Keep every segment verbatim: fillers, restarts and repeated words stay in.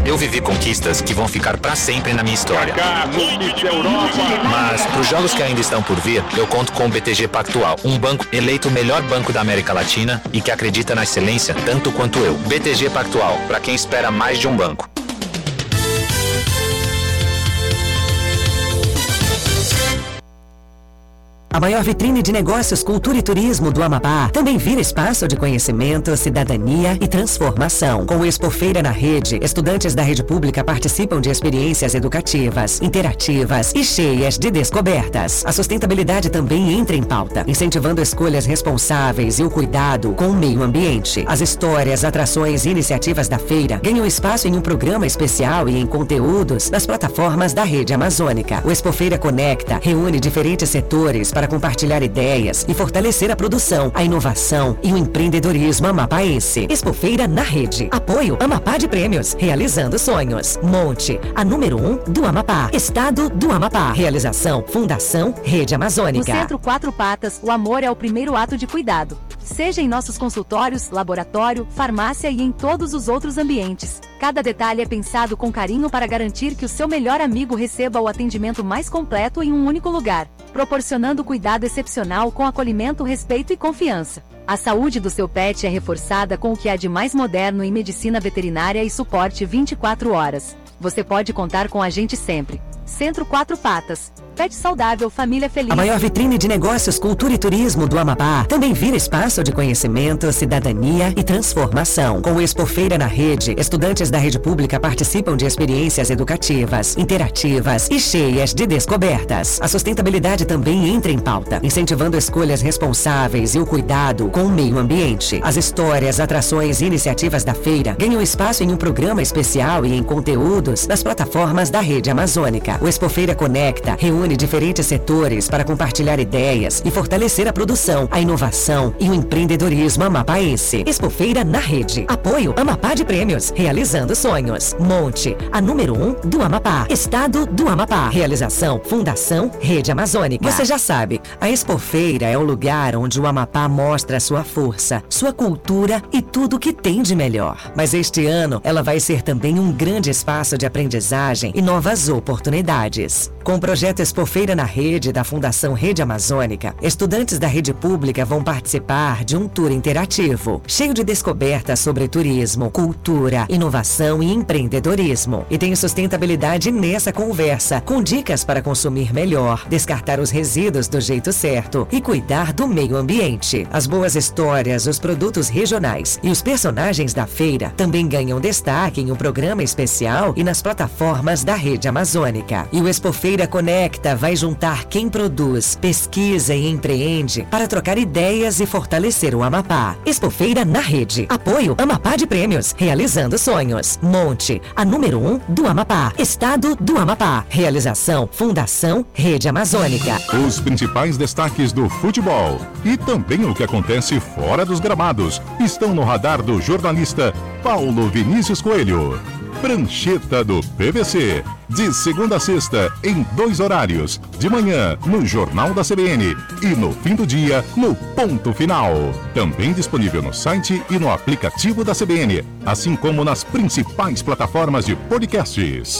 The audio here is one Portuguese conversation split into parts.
Eu vivi conquistas que vão ficar pra sempre na minha história. Mas pros jogos que ainda estão por vir, eu conto com o B T G Pactual, um banco eleito o melhor banco da América Latina e que acredita na excelência tanto quanto eu. B T G Pactual, pra quem espera mais de um banco. A maior vitrine de negócios, cultura e turismo do Amapá também vira espaço de conhecimento, cidadania e transformação. Com o Expofeira na Rede, estudantes da rede pública participam de experiências educativas, interativas e cheias de descobertas. A sustentabilidade também entra em pauta, incentivando escolhas responsáveis e o cuidado com o meio ambiente. As histórias, atrações e iniciativas da feira ganham espaço em um programa especial e em conteúdos nas plataformas da Rede Amazônica. O Expofeira Conecta reúne diferentes setores para compartilhar ideias e fortalecer a produção, a inovação e o empreendedorismo amapaense. Expofeira na Rede. Apoio Amapá de Prêmios. Realizando sonhos. Monte, a número um do Amapá. Estado do Amapá. Realização Fundação Rede Amazônica. No Centro Quatro Patas, o amor é o primeiro ato de cuidado. Seja em nossos consultórios, laboratório, farmácia e em todos os outros ambientes. Cada detalhe é pensado com carinho para garantir que o seu melhor amigo receba o atendimento mais completo em um único lugar, proporcionando cuidado excepcional com acolhimento, respeito e confiança. A saúde do seu pet é reforçada com o que há de mais moderno em medicina veterinária e suporte vinte e quatro horas. Você pode contar com a gente sempre. Centro Quatro Patas. Pet saudável, família feliz. A maior vitrine de negócios, cultura e turismo do Amapá também vira espaço de conhecimento, cidadania e transformação. Com o Expofeira na Rede, estudantes da rede pública participam de experiências educativas, interativas e cheias de descobertas. A sustentabilidade também entra em pauta, incentivando escolhas responsáveis e o cuidado com o meio ambiente. As histórias, atrações e iniciativas da feira ganham espaço em um programa especial e em conteúdos nas plataformas da Rede Amazônica. O Expofeira Conecta reúne diferentes setores para compartilhar ideias e fortalecer a produção, a inovação e o empreendedorismo amapaense. Expofeira na Rede. Apoio Amapá de Prêmios. Realizando sonhos. Monte, a número um do Amapá. Estado do Amapá. Realização Fundação Rede Amazônica. Você já sabe, a Expofeira é o lugar onde o Amapá mostra sua força, sua cultura e tudo o que tem de melhor. Mas este ano ela vai ser também um grande espaço de aprendizagem e novas oportunidades. Com o projeto Expofeira na Rede da Fundação Rede Amazônica, estudantes da rede pública vão participar de um tour interativo, cheio de descobertas sobre turismo, cultura, inovação e empreendedorismo. E tem sustentabilidade nessa conversa, com dicas para consumir melhor, descartar os resíduos do jeito certo e cuidar do meio ambiente. As boas histórias, os produtos regionais e os personagens da feira também ganham destaque em um programa especial e nas plataformas da Rede Amazônica. E o Expofeira Conecta vai juntar quem produz, pesquisa e empreende para trocar ideias e fortalecer o Amapá. Expofeira na Rede. Apoio Amapá de Prêmios. Realizando sonhos. Monte, a número um do Amapá. Estado do Amapá. Realização Fundação Rede Amazônica. Os principais destaques do futebol e também o que acontece fora dos gramados estão no radar do jornalista Paulo Vinícius Coelho. Prancheta do P V C, de segunda a sexta, em dois horários, de manhã no Jornal da C B N e no fim do dia no Ponto Final. Também disponível no site e no aplicativo da C B N, assim como nas principais plataformas de podcasts.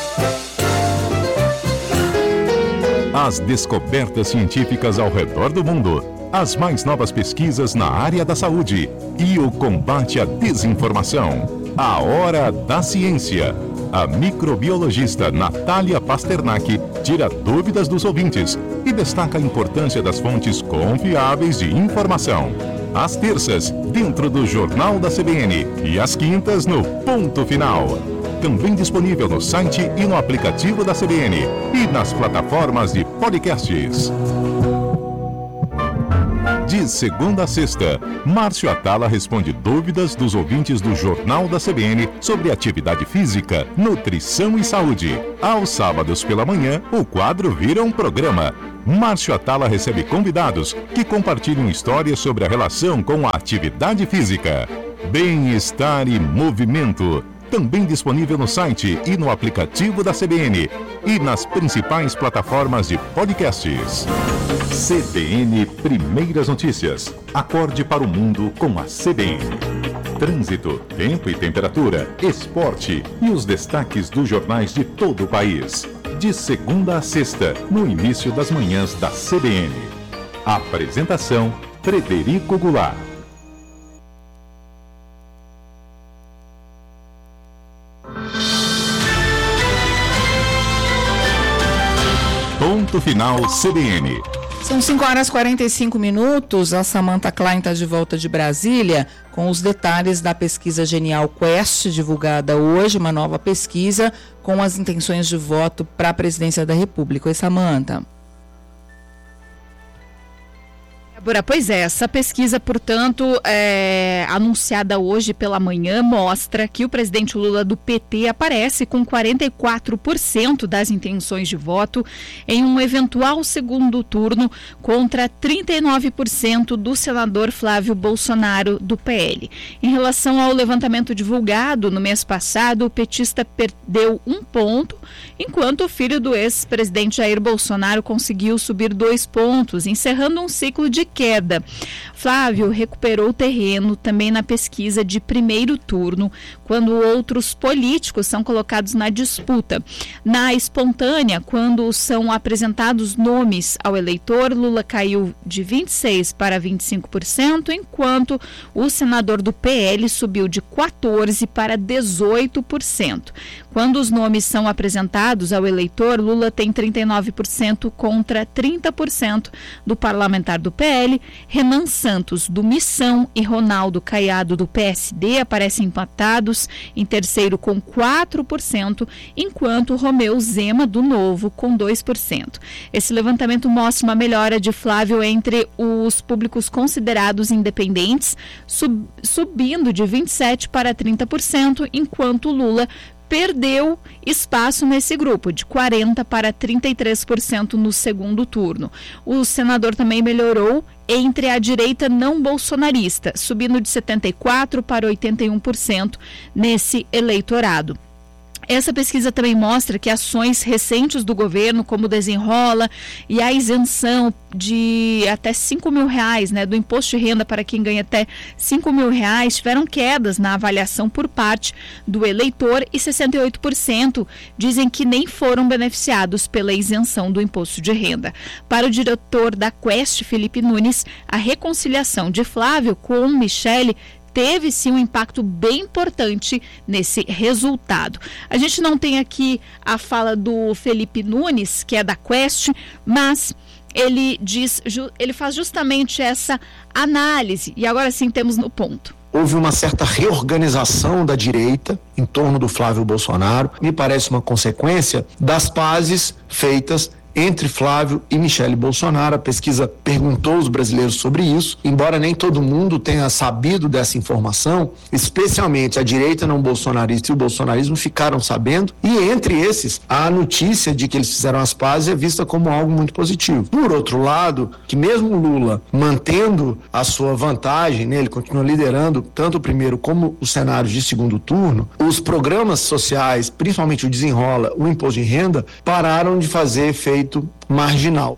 As descobertas científicas ao redor do mundo, as mais novas pesquisas na área da saúde e o combate à desinformação. A Hora da Ciência. A microbiologista Natália Pasternak tira dúvidas dos ouvintes e destaca a importância das fontes confiáveis de informação. Às terças, dentro do Jornal da C B N e às quintas no Ponto Final. Também disponível no site e no aplicativo da C B N e nas plataformas de podcasts. De segunda a sexta, Márcio Atala responde dúvidas dos ouvintes do Jornal da C B N sobre atividade física, nutrição e saúde. Aos sábados pela manhã, o quadro vira um programa. Márcio Atala recebe convidados que compartilham histórias sobre a relação com a atividade física. Bem-estar e movimento. Também disponível no site e no aplicativo da C B N e nas principais plataformas de podcasts. C B N Primeiras Notícias. Acorde para o mundo com a C B N. trânsito, tempo e temperatura, esporte e os destaques dos jornais de todo o país. De segunda a sexta, no início das manhãs da C B N. Apresentação: Frederico Goulart. Ponto final C B N. São cinco horas e quarenta e cinco minutos. A Samantha Klein está de volta de Brasília com os detalhes da pesquisa Genial Quest, divulgada hoje, uma nova pesquisa com as intenções de voto para a presidência da República. Oi, Samantha. Pois é, essa pesquisa, portanto, é, anunciada hoje pela manhã, mostra que o presidente Lula do P T aparece com quarenta e quatro por cento das intenções de voto em um eventual segundo turno contra trinta e nove por cento do senador Flávio Bolsonaro do P L. Em relação ao levantamento divulgado no mês passado, o petista perdeu um ponto, enquanto o filho do ex-presidente Jair Bolsonaro conseguiu subir dois pontos, encerrando um ciclo de queda. Flávio recuperou terreno também na pesquisa de primeiro turno, quando outros políticos são colocados na disputa. Na espontânea, quando são apresentados nomes ao eleitor, Lula caiu de vinte e seis para vinte e cinco por cento, enquanto o senador do P L subiu de quatorze para dezoito por cento. Quando os nomes são apresentados ao eleitor, Lula tem trinta e nove por cento contra trinta por cento do parlamentar do P L. Renan Santos, do Missão, e Ronaldo Caiado, do P S D, aparecem empatados em terceiro com quatro por cento, enquanto Romeu Zema, do Novo, com dois por cento. Esse levantamento mostra uma melhora de Flávio entre os públicos considerados independentes, sub, subindo de vinte e sete por cento para trinta por cento, enquanto Lula perdeu espaço nesse grupo, de quarenta por cento para trinta e três por cento no segundo turno. O senador também melhorou entre a direita não bolsonarista, subindo de setenta e quatro por cento para oitenta e um por cento nesse eleitorado. Essa pesquisa também mostra que ações recentes do governo, como o Desenrola e a isenção de até cinco mil reais, né, do imposto de renda para quem ganha até cinco mil reais, tiveram quedas na avaliação por parte do eleitor e sessenta e oito por cento dizem que nem foram beneficiados pela isenção do imposto de renda. Para o diretor da Quest, Felipe Nunes, a reconciliação de Flávio com Michele teve sim um impacto bem importante nesse resultado. A gente não tem aqui a fala do Felipe Nunes, que é da Quest, mas ele diz, ele faz justamente essa análise. E agora sim temos no ponto. Houve uma certa reorganização da direita em torno do Flávio Bolsonaro. Me parece uma consequência das pazes feitas entre Flávio e Michele Bolsonaro. A pesquisa perguntou aos brasileiros sobre isso, embora nem todo mundo tenha sabido dessa informação, especialmente a direita não bolsonarista e o bolsonarismo ficaram sabendo, e entre esses, a notícia de que eles fizeram as pazes é vista como algo muito positivo. Por outro lado, que mesmo Lula mantendo a sua vantagem, né, ele continua liderando tanto o primeiro como os cenários de segundo turno, os programas sociais, principalmente o Desenrola, o imposto de renda, pararam de fazer efeito marginal.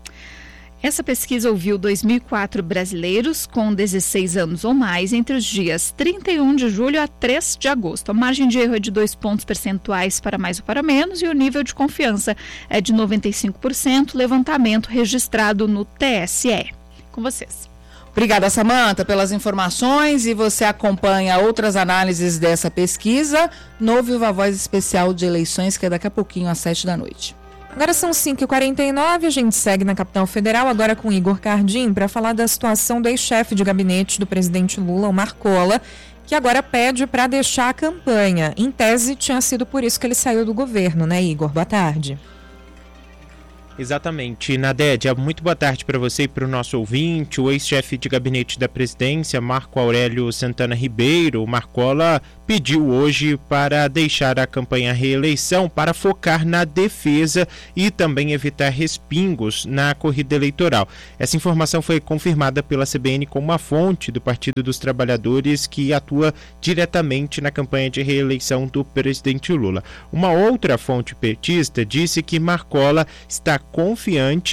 Essa pesquisa ouviu dois mil e quatro brasileiros com dezesseis anos ou mais entre os dias trinta e um de julho a três de agosto. A margem de erro é de dois pontos percentuais para mais ou para menos e o nível de confiança é de noventa e cinco por cento, levantamento registrado no T S E. Com vocês. Obrigada, Samantha, pelas informações, e você acompanha outras análises dessa pesquisa no Viva Voz Especial de Eleições, que é daqui a pouquinho às sete da noite. Agora são cinco e quarenta e nove, a gente segue na capital federal, agora com Igor Cardim, para falar da situação do ex-chefe de gabinete do presidente Lula, o Marcola, que agora pede para deixar a campanha. Em tese, tinha sido por isso que ele saiu do governo, né, Igor? Boa tarde. Exatamente, Nadédia, muito boa tarde para você e para o nosso ouvinte. O ex-chefe de gabinete da presidência, Marco Aurélio Santana Ribeiro, o Marcola, pediu hoje para deixar a campanha reeleição para focar na defesa e também evitar respingos na corrida eleitoral. Essa informação foi confirmada pela C B N como uma fonte do Partido dos Trabalhadores que atua diretamente na campanha de reeleição do presidente Lula. Uma outra fonte petista disse que Marcola está confiante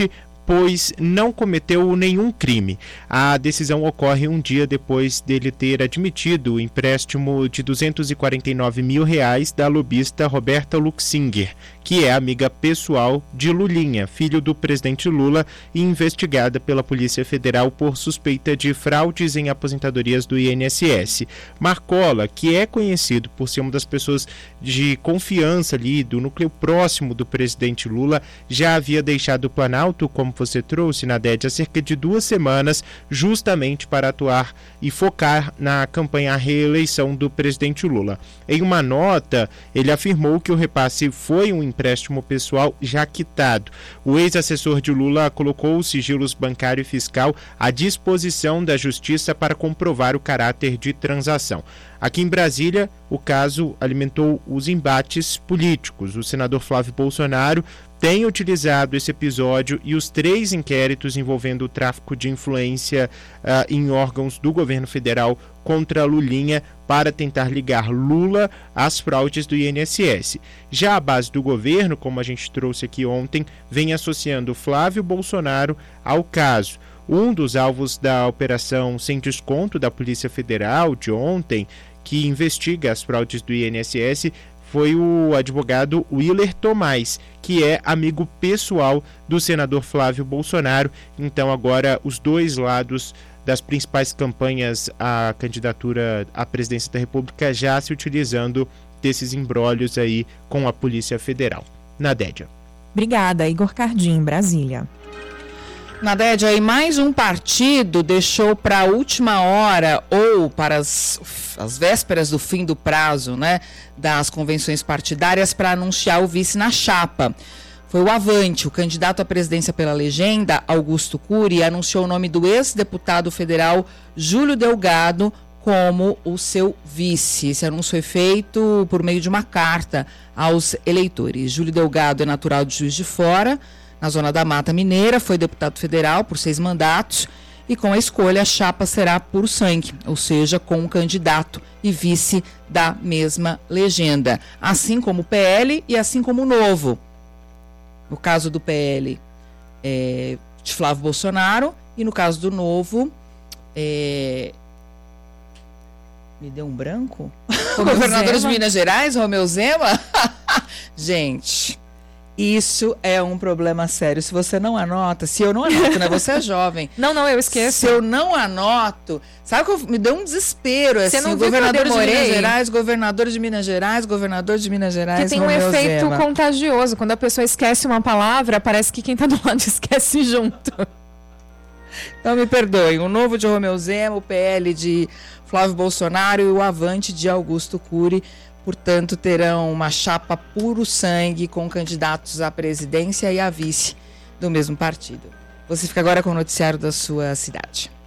pois não cometeu nenhum crime. A decisão ocorre um dia depois dele ter admitido o empréstimo de duzentos e quarenta e nove mil reais da lobista Roberta Luxinger, que é amiga pessoal de Lulinha, filho do presidente Lula, e investigada pela Polícia Federal por suspeita de fraudes em aposentadorias do I N S S. Marcola, que é conhecido por ser uma das pessoas de confiança ali do núcleo próximo do presidente Lula, já havia deixado o Planalto, como você trouxe, Nadege, há cerca de duas semanas, justamente para atuar e focar na campanha à reeleição do presidente Lula. Em uma nota, ele afirmou que o repasse foi um empréstimo pessoal já quitado. O ex-assessor de Lula colocou os sigilos bancário e fiscal à disposição da Justiça para comprovar o caráter de transação. Aqui em Brasília, o caso alimentou os embates políticos. O senador Flávio Bolsonaro tem utilizado esse episódio e os três inquéritos envolvendo o tráfico de influência uh, em órgãos do governo federal contra Lulinha para tentar ligar Lula às fraudes do I N S S. Já a base do governo, como a gente trouxe aqui ontem, vem associando Flávio Bolsonaro ao caso. Um dos alvos da operação Sem Desconto da Polícia Federal de ontem, que investiga as fraudes do I N S S, foi o advogado Willer Tomás, que é amigo pessoal do senador Flávio Bolsonaro. Então agora os dois lados das principais campanhas à candidatura à presidência da República já se utilizando desses imbrólios aí com a Polícia Federal. Nadédia. Obrigada, Igor Cardim, Brasília. Nadédia, aí mais um partido deixou para a última hora ou para as, as vésperas do fim do prazo, né, das convenções partidárias para anunciar o vice na chapa. Foi o Avante, o candidato à presidência pela legenda, Augusto Cury, anunciou o nome do ex-deputado federal Júlio Delgado como o seu vice. Esse anúncio foi feito por meio de uma carta aos eleitores. Júlio Delgado é natural de Juiz de Fora, na zona da Mata Mineira, foi deputado federal por seis mandatos e com a escolha a chapa será por sangue, ou seja, com um candidato e vice da mesma legenda, assim como o P L e assim como o Novo. No caso do P L, é, de Flávio Bolsonaro, e no caso do Novo, é... me deu um branco? Governador de Minas Gerais, Romeu Zema? Gente... Isso é um problema sério. Se você não anota, se eu não anoto, né? Você é jovem. Não, não, eu esqueço. Se eu não anoto, sabe que eu, me deu um desespero, assim. Você não viu governador de Minas Gerais, governador de Minas Gerais, governador de Minas Gerais. Que tem um Romeu efeito Zema. contagioso. Quando a pessoa esquece uma palavra, parece que quem está do lado esquece junto. Então me perdoem. O Novo de Romeu Zema, o P L de Flávio Bolsonaro e o Avante de Augusto Cury. Portanto, terão uma chapa puro sangue com candidatos à presidência e à vice do mesmo partido. Você fica agora com o noticiário da sua cidade.